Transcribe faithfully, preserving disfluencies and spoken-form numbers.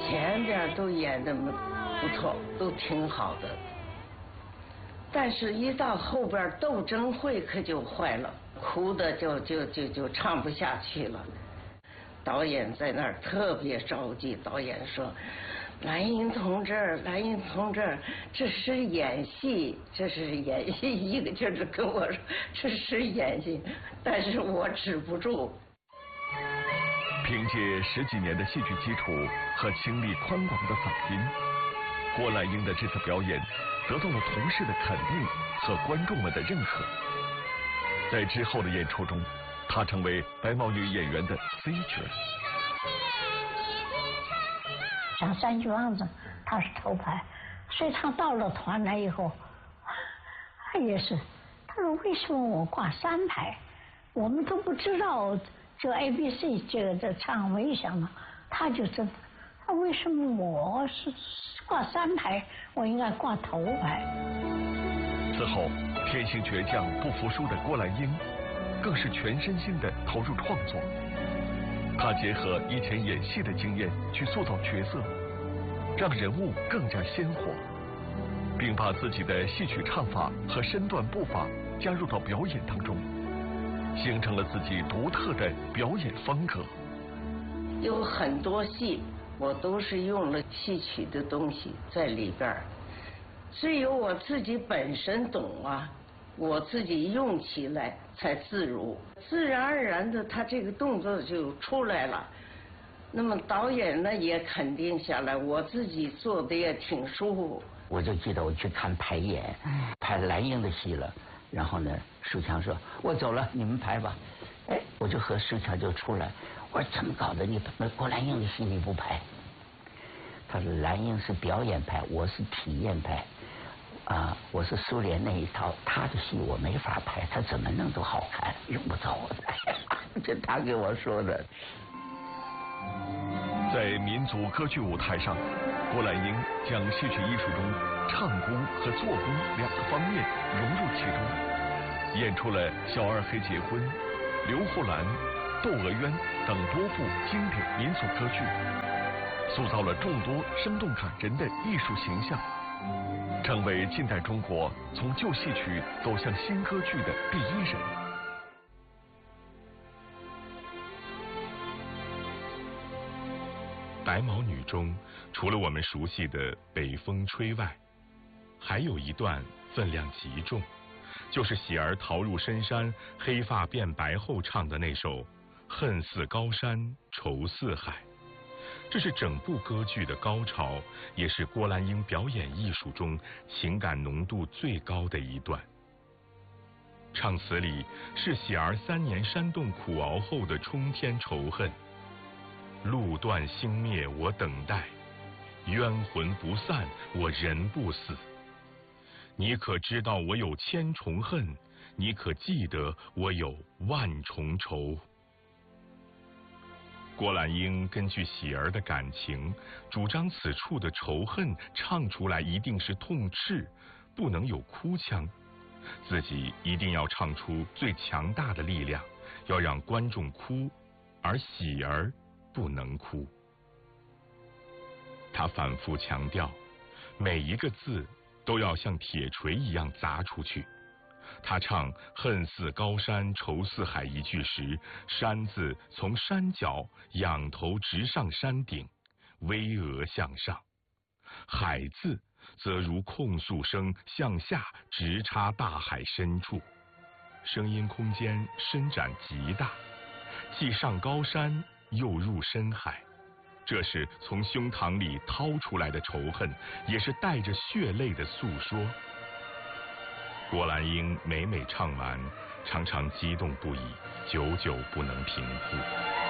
前边都演的不错，都挺好的，但是一到后边斗争会可就坏了，哭的就就就就唱不下去了。导演在那儿特别着急，导演说：“兰英同志，兰英同志，这是演戏，这是演戏。”一个劲儿的跟我说这是演戏，但是我止不住。 凭借十几年的戏剧基础和清丽宽广的嗓音，郭兰英的这次表演得到了同事的肯定和观众们的认可。在之后的演出中，她成为白毛女演员的 C 角。 像三句王子，他是头牌，所以他到了团来以后，他也是，他说为什么我挂三排？我们都不知道这 A B C 这个这唱没想到，他就真的，他为什么我是挂三排，我应该挂头排？ 此后，天性倔强不服输的郭兰英，更是全身心的投入创作。她结合以前演戏的经验去塑造角色，让人物更加鲜活，并把自己的戏曲唱法和身段步伐加入到表演当中，形成了自己独特的表演风格。 有很多戏我都是用了戏曲的东西在里边，只有我自己本身懂啊，我自己用起来才自如，自然而然的他这个动作就出来了。那么导演呢也肯定下来，我自己做的也挺舒服。 我就记得我去看排演，排兰英的戏了，然后呢舒强说我走了，你们排吧。哎，我就和舒强就出来，我说怎么搞的，你郭兰英的戏你不排？他说兰英是表演派，我是体验派啊，我是苏联那一套，他的戏我没法拍，他怎么弄都好看，用不着我拍。这他给我说的。 在民族歌剧舞台上，郭兰英将戏曲艺术中唱功和做工两个方面融入其中，演出了《小二黑结婚》、《刘胡兰》、《窦娥冤》等多部经典民俗歌剧，塑造了众多生动感人的艺术形象，成为近代中国从旧戏曲走向新歌剧的第一人。 白毛女中，除了我们熟悉的《北风吹》外，还有一段分量极重，就是喜儿逃入深山，黑发变白后唱的那首《恨似高山愁似海》。这是整部歌剧的高潮，也是郭兰英表演艺术中情感浓度最高的一段。唱词里是喜儿三年山洞苦熬后的冲天仇恨。路断星灭我等待，冤魂不散我人不死。你可知道我有千重恨？你可记得我有万重仇？郭兰英根据喜儿的感情，主张此处的仇恨唱出来一定是痛斥，不能有哭腔，自己一定要唱出最强大的力量，要让观众哭，而喜儿不能哭。他反复强调，每一个字都要像铁锤一样砸出去。他唱恨似高山愁似海一句时，山字从山脚仰头直上山顶，巍峨向上；海字则如控诉声向下直插大海深处，声音空间伸展极大，既上高山又入深海。这是从胸膛里掏出来的仇恨，也是带着血泪的诉说。郭兰英每每唱完，常常激动不已，久久不能平复。